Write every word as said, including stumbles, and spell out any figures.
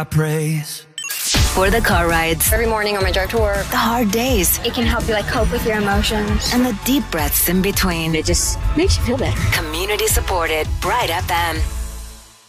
I praise. For the car rides, every morning on my drive to work, the hard days, it can help you like cope with your emotions, and the deep breaths in between. It just makes you feel better. Community supported Bright F M.